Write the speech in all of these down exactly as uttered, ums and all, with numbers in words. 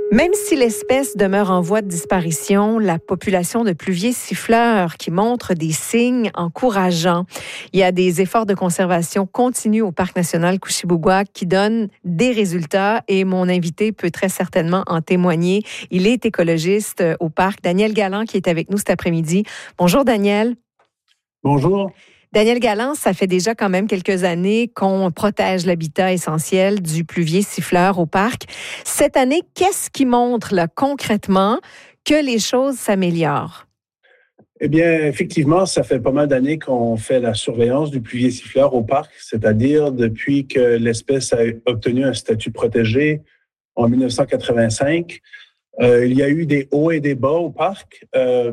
Même si l'espèce demeure en voie de disparition, la population de pluviers siffleurs qui montre des signes encourageants. Il y a des efforts de conservation continus au Parc national Kouchibouguac qui donnent des résultats et mon invité peut très certainement en témoigner. Il est écologiste au parc, Daniel Galland, qui est avec nous cet après-midi. Bonjour Daniel. Bonjour. Daniel Galland, ça fait déjà quand même quelques années qu'on protège l'habitat essentiel du pluvier siffleur au parc. Cette année, qu'est-ce qui montre là, concrètement que les choses s'améliorent? Eh bien, effectivement, ça fait pas mal d'années qu'on fait la surveillance du pluvier siffleur au parc, c'est-à-dire depuis que l'espèce a obtenu un statut protégé en dix-neuf cent quatre-vingt-cinq. Euh, il y a eu des hauts et des bas au parc. Euh,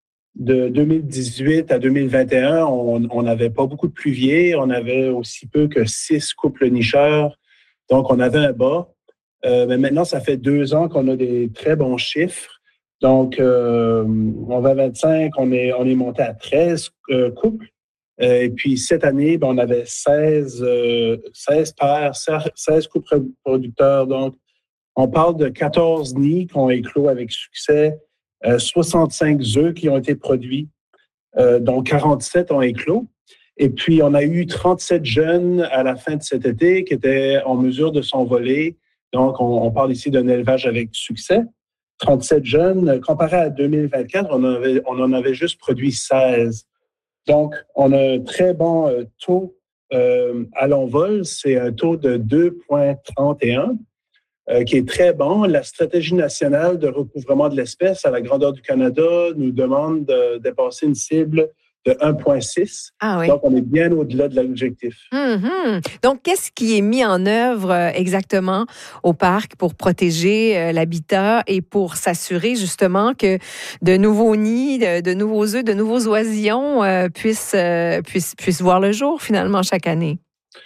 De deux mille dix-huit à deux mille vingt et un, on n'avait pas beaucoup de pluviers. On avait aussi peu que six couples nicheurs. Donc, on avait un bas. Euh, mais maintenant, ça fait deux ans qu'on a des très bons chiffres. Donc, euh, en vingt vingt-cinq, on est, on est monté à treize euh, couples. Euh, et puis, cette année, ben, on avait seize, euh, seize paires, seize couples reproducteurs. Donc, on parle de quatorze nids qui ont éclos avec succès. Euh, soixante-cinq œufs qui ont été produits, euh, dont quarante-sept ont éclos. Et puis, on a eu trente-sept jeunes à la fin de cet été qui étaient en mesure de s'envoler. Donc, on, on parle ici d'un élevage avec succès. trente-sept jeunes, comparé à deux mille vingt-quatre, on, avait, on en avait juste produit seize. Donc, on a un très bon euh, taux euh, à l'envol. C'est un taux de deux virgule trente et un. Euh, qui est très bon. La stratégie nationale de recouvrement de l'espèce à la grandeur du Canada nous demande de dépasser une cible de un virgule six. Ah oui. Donc, on est bien au-delà de l'objectif. Mm-hmm. Donc, qu'est-ce qui est mis en œuvre euh, exactement au parc pour protéger euh, l'habitat et pour s'assurer justement que de nouveaux nids, de, de nouveaux œufs, de nouveaux oisillons euh, puissent, euh, puissent, puissent voir le jour finalement chaque année?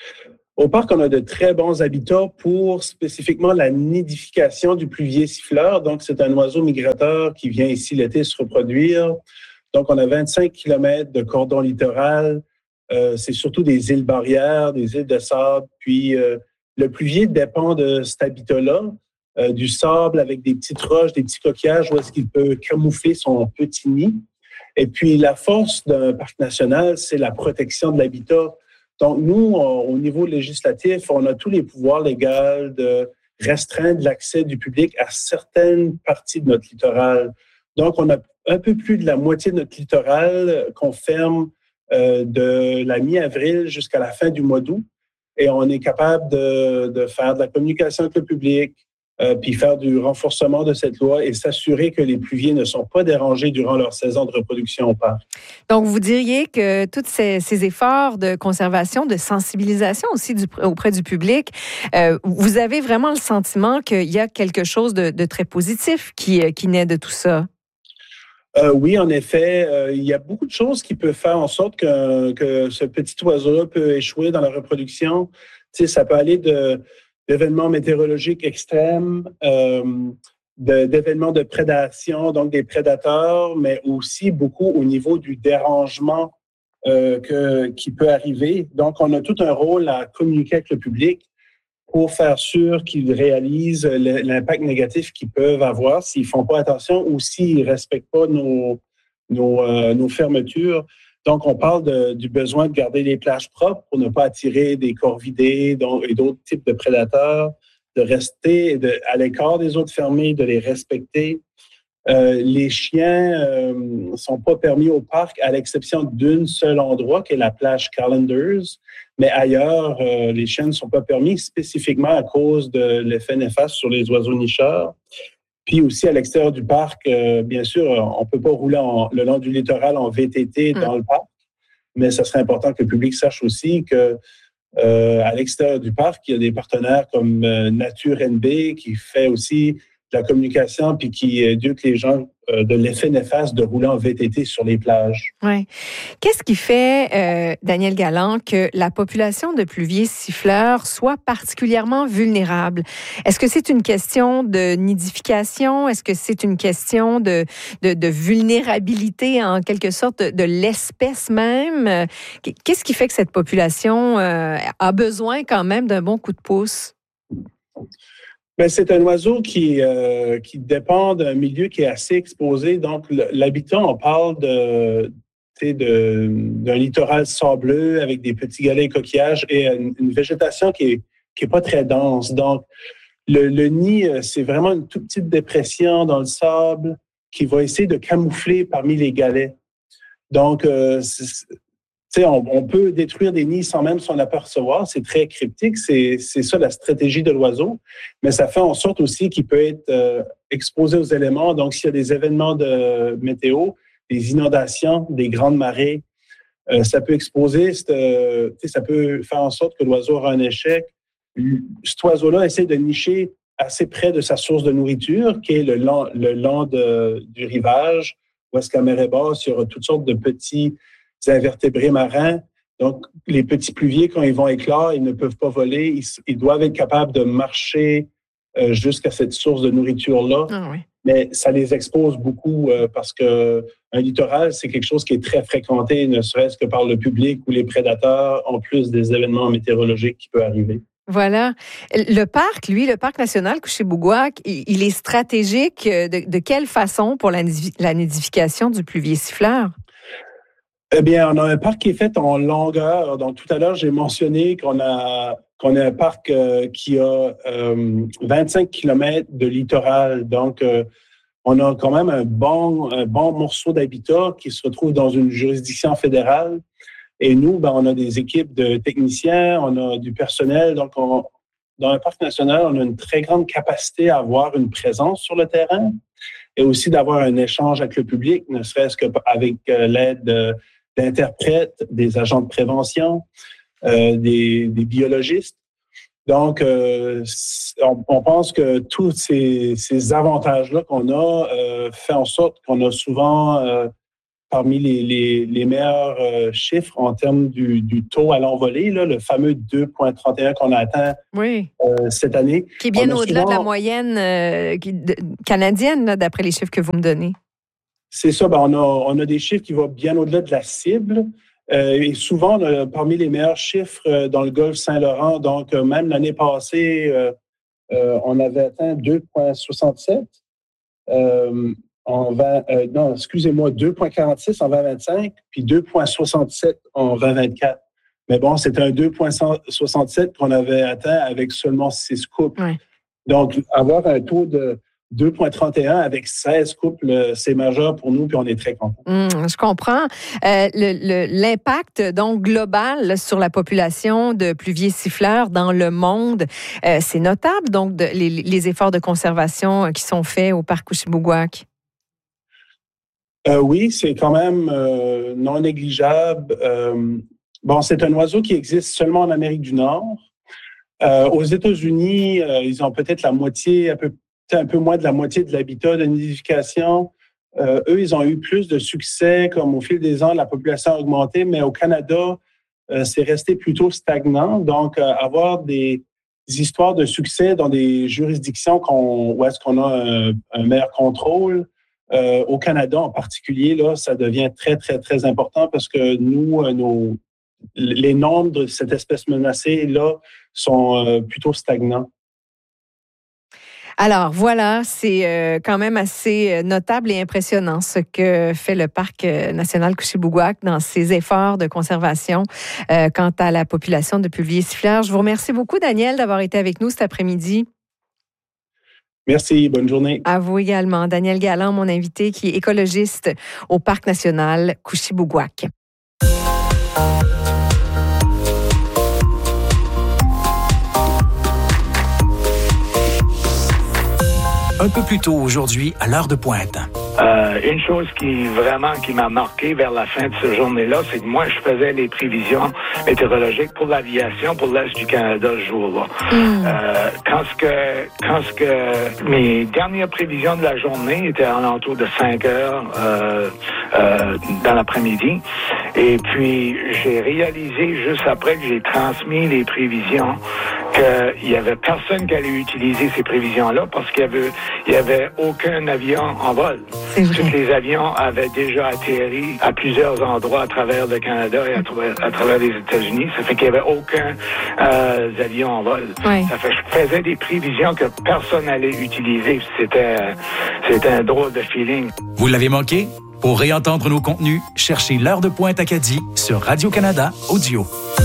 Au parc, on a de très bons habitats pour spécifiquement la nidification du pluvier siffleur. Donc, c'est un oiseau migrateur qui vient ici l'été se reproduire. Donc, on a vingt-cinq kilomètres de cordon littoral. Euh, c'est surtout des îles barrières, des îles de sable. Puis, euh, le pluvier dépend de cet habitat-là, euh, du sable avec des petites roches, des petits coquillages, où est-ce qu'il peut camoufler son petit nid. Et puis, la force d'un parc national, c'est la protection de l'habitat. Donc, nous, au niveau législatif, on a tous les pouvoirs légaux de restreindre l'accès du public à certaines parties de notre littoral. Donc, on a un peu plus de la moitié de notre littoral qu'on ferme euh, de la mi-avril jusqu'à la fin du mois d'août. Et on est capable de, de faire de la communication avec le public, euh, puis faire du renforcement de cette loi et s'assurer que les pluviers ne sont pas dérangés durant leur saison de reproduction au parc. Donc, vous diriez que tous ces, ces efforts de conservation, de sensibilisation aussi du, auprès du public, euh, vous avez vraiment le sentiment qu'il y a quelque chose de, de très positif qui, qui naît de tout ça? Euh, oui, en effet, euh, il y a beaucoup de choses qui peuvent faire en sorte que, que ce petit oiseau-là peut échouer dans la reproduction. Tu sais, ça peut aller de, d'événements météorologiques extrêmes, euh, de, d'événements de prédation, donc des prédateurs, mais aussi beaucoup au niveau du dérangement euh, que, qui peut arriver. Donc, on a tout un rôle à communiquer avec le public pour faire sûr qu'ils réalisent l'impact négatif qu'ils peuvent avoir s'ils ne font pas attention ou s'ils ne respectent pas nos, nos, euh, nos fermetures. Donc, on parle de, du besoin de garder les plages propres pour ne pas attirer des corvidés et d'autres types de prédateurs, de rester de, à l'écart des autres fermés, de les respecter. Euh, les chiens ne euh, sont pas permis au parc à l'exception d'un seul endroit, qui est la plage Calendars. Mais ailleurs, euh, les chiens ne sont pas permis spécifiquement à cause de l'effet néfaste sur les oiseaux nicheurs. Puis aussi, à l'extérieur du parc, euh, bien sûr, on ne peut pas rouler en, le long du littoral en V T T dans mmh. le parc, mais ce serait important que le public sache aussi que euh, à l'extérieur du parc, il y a des partenaires comme euh, Nature N B qui fait aussi de la communication puis qui éduque les gens euh, de l'effet néfaste de rouler en V T T sur les plages. Oui. Qu'est-ce qui fait, euh, Daniel Galland, que la population de pluviers siffleurs soit particulièrement vulnérable? Est-ce que c'est une question de nidification? Est-ce que c'est une question de, de, de vulnérabilité, en quelque sorte, de, de l'espèce même? Qu'est-ce qui fait que cette population euh, a besoin quand même d'un bon coup de pouce? Ben, c'est un oiseau qui, euh, qui dépend d'un milieu qui est assez exposé. Donc, l'habitat, on parle de, de, d'un littoral sableux avec des petits galets et coquillages et une, une végétation qui est, qui est pas très dense. Donc, le, le nid, c'est vraiment une toute petite dépression dans le sable qui va essayer de camoufler parmi les galets. Donc, euh, On, on peut détruire des nids sans même s'en apercevoir. C'est très cryptique. C'est, c'est ça la stratégie de l'oiseau. Mais ça fait en sorte aussi qu'il peut être euh, exposé aux éléments. Donc, s'il y a des événements de météo, des inondations, des grandes marées, euh, ça peut exposer, euh, ça peut faire en sorte que l'oiseau aura un échec. Cet oiseau-là essaie de nicher assez près de sa source de nourriture, qui est le long, le long de, du rivage, où est-ce que la mer est basse. Il y aura toutes sortes de petits invertébrés marins. Donc, les petits pluviers, quand ils vont éclore, ils ne peuvent pas voler. Ils, ils doivent être capables de marcher euh, jusqu'à cette source de nourriture-là. Ah oui. Mais ça les expose beaucoup euh, parce que un littoral, c'est quelque chose qui est très fréquenté, ne serait-ce que par le public ou les prédateurs, en plus des événements météorologiques qui peuvent arriver. Voilà. Le parc, lui, le parc national Couché-Bougouac, il est stratégique de, de quelle façon pour la, la nidification du pluvier siffleur? Eh bien, on a un parc qui est fait en longueur. Donc, tout à l'heure, j'ai mentionné qu'on a, qu'on a un parc euh, qui a euh, vingt-cinq kilomètres de littoral. Donc, euh, on a quand même un bon, un bon morceau d'habitat qui se retrouve dans une juridiction fédérale. Et nous, ben, on a des équipes de techniciens, on a du personnel. Donc, on, dans un parc national, on a une très grande capacité à avoir une présence sur le terrain et aussi d'avoir un échange avec le public, ne serait-ce qu'avec euh, l'aide de d'interprètes, des agents de prévention, euh, des, des biologistes. Donc, euh, on, on pense que tous ces, ces avantages-là qu'on a euh, fait en sorte qu'on a souvent euh, parmi les, les, les meilleurs euh, chiffres en termes du, du taux à l'envolée, là, le fameux deux virgule trente et un qu'on a atteint oui. euh, cette année. Qui est bien au-delà souvent, de la moyenne euh, de, canadienne, là, d'après les chiffres que vous me donnez. C'est ça, ben on, a, on a des chiffres qui vont bien au-delà de la cible. Euh, et souvent, on a parmi les meilleurs chiffres euh, dans le golfe Saint-Laurent. Donc, euh, même l'année passée, euh, euh, on avait atteint deux virgule soixante-sept. Euh, en vingt, euh, non, excusez-moi, deux virgule quarante-six en vingt vingt-cinq, puis deux virgule soixante-sept en vingt vingt-quatre. Mais bon, c'était un deux virgule soixante-sept qu'on avait atteint avec seulement six couples. Ouais. Donc, avoir un taux de deux virgule trente et un avec seize couples, c'est majeur pour nous, puis on est très contents. Mmh, je comprends. Euh, le, le, l'impact donc global sur la population de pluviers siffleurs dans le monde, euh, c'est notable, donc, de, les, les efforts de conservation qui sont faits au parc Couché-Bougouac. Euh, oui, c'est quand même euh, non négligeable. Euh, bon, c'est un oiseau qui existe seulement en Amérique du Nord. Euh, aux États-Unis, euh, ils ont peut-être la moitié, un peu un peu moins de la moitié de l'habitat de nidification. Euh, eux, ils ont eu plus de succès, comme au fil des ans, la population a augmenté, mais au Canada, euh, c'est resté plutôt stagnant. Donc, euh, avoir des, des histoires de succès dans des juridictions qu'on, où est-ce qu'on a un, un meilleur contrôle, euh, au Canada en particulier, là, ça devient très, très, très important parce que nous, euh, nos, les nombres de cette espèce menacée, là, sont euh, plutôt stagnants. Alors voilà, c'est euh, quand même assez notable et impressionnant ce que fait le Parc national Couché-Bougouac dans ses efforts de conservation euh, quant à la population de pluviers siffleurs. Je vous remercie beaucoup, Daniel, d'avoir été avec nous cet après-midi. Merci, bonne journée. À vous également. Daniel Galland, mon invité, qui est écologiste au Parc national Couché-Bougouac. Un peu plus tôt aujourd'hui, à l'heure de pointe. Euh, une chose qui vraiment qui m'a marqué vers la fin de cette journée-là, c'est que moi, je faisais les prévisions météorologiques pour l'aviation pour l'Est du Canada ce jour-là. Mm. Euh, quand ce que, quand ce que mes dernières prévisions de la journée étaient à l'entour de cinq heures euh, euh, dans l'après-midi, et puis j'ai réalisé juste après que j'ai transmis les prévisions qu'il y avait personne qui allait utiliser ces prévisions-là parce qu'il y avait, il y avait aucun avion en vol. C'est vrai. Tous les avions avaient déjà atterri à plusieurs endroits à travers le Canada et à, travers, à travers les États-Unis. Ça fait qu'il n'y avait aucun euh, avion en vol. Oui. Ça fait que je faisais des prévisions que personne n'allait utiliser. C'était, c'était un drôle de feeling. Vous l'avez manqué? Pour réentendre nos contenus, cherchez l'heure de pointe Acadie sur Radio-Canada Audio.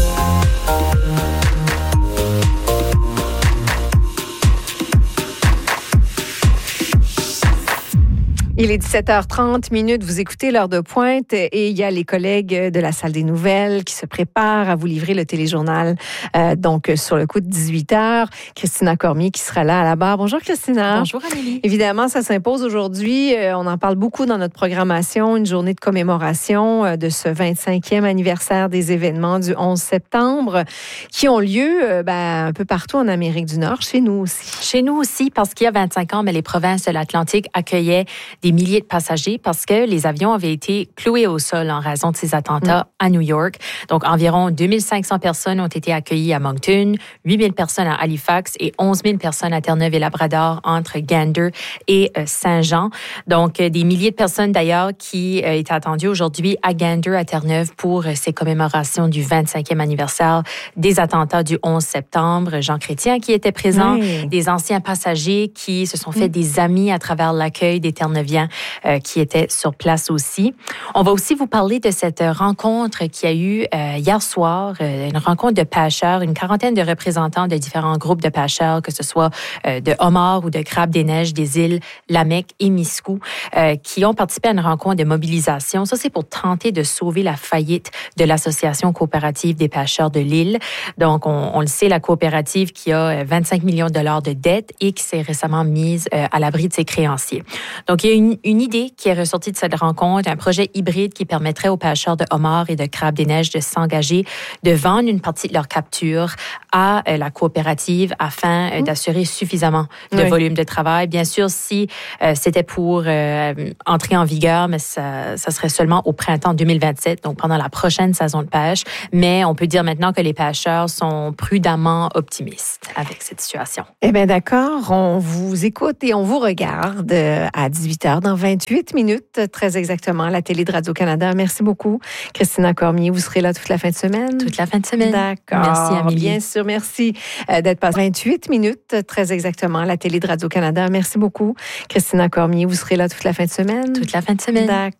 Il est dix-sept heures trente minutes, vous écoutez l'heure de pointe et il y a les collègues de la salle des nouvelles qui se préparent à vous livrer le téléjournal euh, donc sur le coup de dix-huit heures. Christina Cormier qui sera là à la barre. Bonjour Christina. Bonjour Amélie. Évidemment, ça s'impose aujourd'hui. Euh, on en parle beaucoup dans notre programmation, une journée de commémoration euh, de ce vingt-cinquième anniversaire des événements du onze septembre qui ont lieu euh, ben, un peu partout en Amérique du Nord, chez nous aussi. Chez nous aussi, parce qu'il y a vingt-cinq ans, mais les provinces de l'Atlantique accueillaient des milliers de passagers parce que les avions avaient été cloués au sol en raison de ces attentats mmh. à New York. Donc, environ deux mille cinq cents personnes ont été accueillies à Moncton, huit mille personnes à Halifax et onze mille personnes à Terre-Neuve et Labrador entre Gander et euh, Saint-Jean. Donc, euh, des milliers de personnes d'ailleurs qui euh, étaient attendues aujourd'hui à Gander, à Terre-Neuve pour euh, ces commémorations du vingt-cinquième anniversaire des attentats du onze septembre. Jean Chrétien qui était présent, oui. Des anciens passagers qui se sont fait mmh. des amis à travers l'accueil des Terre-Neuviens Euh, qui était sur place aussi. On va aussi vous parler de cette rencontre qui a eu euh, hier soir, euh, une rencontre de pêcheurs, une quarantaine de représentants de différents groupes de pêcheurs, que ce soit euh, de homards ou de crabes des neiges des îles Lamec et Miscou, euh, qui ont participé à une rencontre de mobilisation. Ça, c'est pour tenter de sauver la faillite de l'Association coopérative des pêcheurs de l'île. Donc, on, on le sait, la coopérative qui a vingt-cinq millions de dollars de dettes et qui s'est récemment mise euh, à l'abri de ses créanciers. Donc, il y a une Une, une idée qui est ressortie de cette rencontre, un projet hybride qui permettrait aux pêcheurs de homards et de crabes des neiges de s'engager, de vendre une partie de leur capture à euh, la coopérative afin euh, d'assurer suffisamment de oui. volume de travail. Bien sûr, si euh, c'était pour euh, entrer en vigueur, mais ça, ça serait seulement au printemps deux mille vingt-sept, donc pendant la prochaine saison de pêche. Mais on peut dire maintenant que les pêcheurs sont prudemment optimistes avec cette situation. Eh bien, d'accord. On vous écoute et on vous regarde à dix-huit heures dans vingt-huit minutes, très exactement, à la télé de Radio-Canada. Merci beaucoup, Christina Cormier. Vous serez là toute la fin de semaine? Toute la fin de semaine. D'accord. Merci, Amélie. Bien sûr, merci d'être passé vingt-huit minutes, très exactement, à la télé de Radio-Canada. Merci beaucoup, Christina Cormier. Vous serez là toute la fin de semaine? Toute la fin de semaine. D'accord.